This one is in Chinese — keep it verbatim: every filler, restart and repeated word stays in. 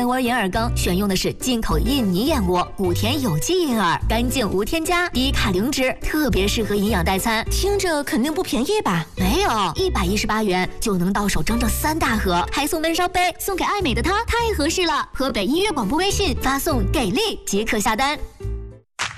燕窝银耳羹选用的是进口印尼燕窝，谷田有机银耳，干净无添加，低卡零脂，特别适合营养代餐。 听着肯定不便宜吧？ 没有，一百一十八元就能到手整整三大盒，还送温烧杯，送给爱美的她太合适了。河北音乐广播微信发送给力即可下单。